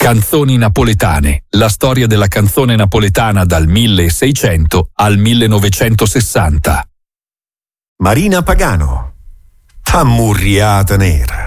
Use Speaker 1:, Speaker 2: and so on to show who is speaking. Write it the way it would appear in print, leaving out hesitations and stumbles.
Speaker 1: Canzoni napoletane, la storia della canzone napoletana dal 1600 al 1960.
Speaker 2: Marina Pagano, t'ammurriata nera.